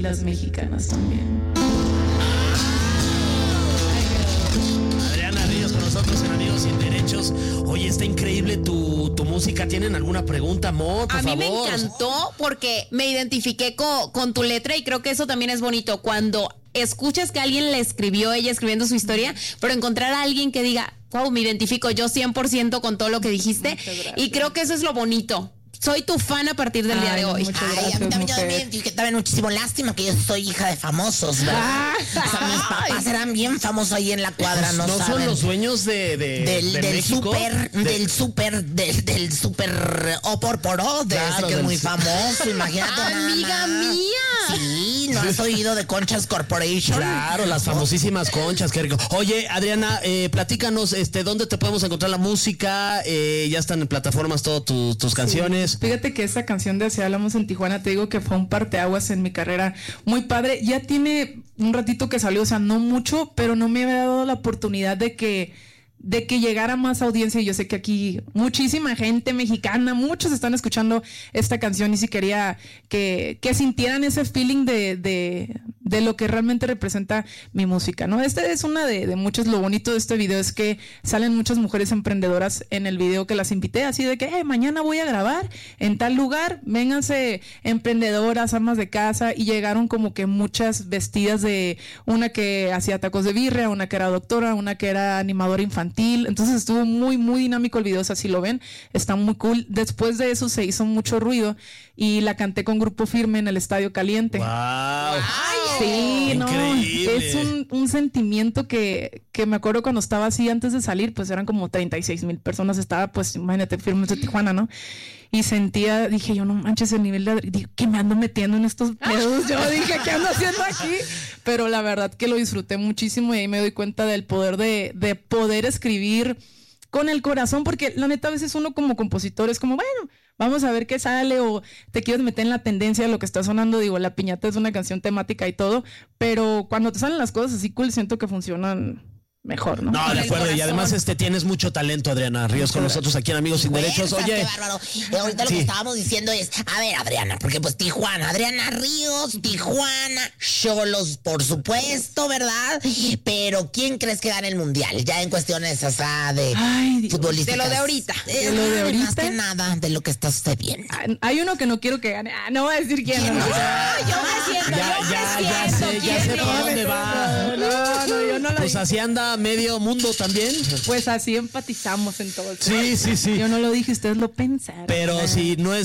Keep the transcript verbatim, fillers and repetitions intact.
las mexicanas también. Adriana Ríos con nosotros en Amigos Sin Derechos. Oye, está increíble tu, tu música. ¿Tienen alguna pregunta, amor? Por A favor. mí me encantó porque me identifiqué con, con tu letra y creo que eso también es bonito cuando escuchas que alguien le escribió, ella escribiendo su historia, pero encontrar a alguien que diga, wow, me identifico yo cien por ciento con todo lo que dijiste. Y creo que eso es lo bonito. Soy tu fan a partir del Ay, día de hoy. muchas Ay, gracias, a mí también, yo mujer. también, que también muchísimo lástima que yo soy hija de famosos, ¿verdad? Ah. O sea, mis papás eran bien famosos ahí en la cuadra, no, ¿No saben. son los dueños de, de, Del, de del México? super, De- del super, del, del super Oporporó, de Claro, ese que es del muy su- famoso, imagínate. Amiga nada. mía. Sí, ¿no has oído de Conchas Corporation? Claro, las famosísimas conchas, qué rico. Oye, Adriana, eh, platícanos, este, ¿dónde te podemos encontrar la música? Eh, ya están en plataformas todas tus, tus canciones. Fíjate que esa canción de Así Hablamos en Tijuana, te digo que fue un parteaguas en mi carrera. Muy padre. Ya tiene un ratito que salió, o sea, no mucho, pero no me había dado la oportunidad de que de que llegara más audiencia. Y yo sé que aquí muchísima gente mexicana, muchos están escuchando esta canción y si quería que, que sintieran ese feeling de, de, de lo que realmente representa mi música, ¿no? Este es una de, de muchos. Lo bonito de este video es que salen muchas mujeres emprendedoras en el video que las invité, así de que, eh, mañana voy a grabar en tal lugar, vénganse emprendedoras, amas de casa, y llegaron como que muchas vestidas de una que hacía tacos de birria, una que era doctora, una que era animadora infantil. Entonces estuvo muy, muy dinámico el video, o sea, si lo ven, está muy cool. Después de eso se hizo mucho ruido y la canté con Grupo Firme en el Estadio Caliente. Wow. Sí, no, Increíble. es un, un sentimiento que, que me acuerdo cuando estaba así antes de salir, pues eran como treinta y seis mil personas, estaba pues, imagínate, Firmes de Tijuana, ¿no? Y sentía, dije yo, no manches el nivel de, dije, ¿qué me ando metiendo en estos pedos? Yo dije, ¿qué ando haciendo aquí? Pero la verdad que lo disfruté muchísimo y ahí me doy cuenta del poder de, de poder escribir con el corazón, porque la neta a veces uno como compositor es como, bueno, vamos a ver qué sale, o te quieres meter en la tendencia de lo que está sonando. Digo, La Piñata es una canción temática y todo, pero cuando te salen las cosas así cool, siento que funcionan mejor, ¿no? No, de acuerdo. Y además este tienes mucho talento, Adriana Ríos, con nosotros aquí en Amigos Sin Derechos. Fuerzas, Oye, qué bárbaro. Y ahorita lo Sí. que estábamos diciendo es, a ver, Adriana, porque pues Tijuana, Adriana Ríos, Tijuana, Xolos, por supuesto, ¿verdad? Pero ¿quién crees que gane el mundial? Ya en cuestiones, o sea, de Ay, Dios. futbolísticas. De lo de ahorita. Eh, De lo de ahorita. Más que nada, de lo que está sucediendo. Ah, hay uno que no quiero que gane. Ah, no voy a decir quién. ¿Quién? ¿no? Ah, yo me siento, ya, yo ya, me ya siento. sé, ya ¿Quién sé por es? dónde va. No, no, yo no lo Pues dije. así anda medio mundo también. Pues así empatizamos entonces. Sí, sí, sí. Yo no lo dije, ustedes lo pensaron. Pero si no es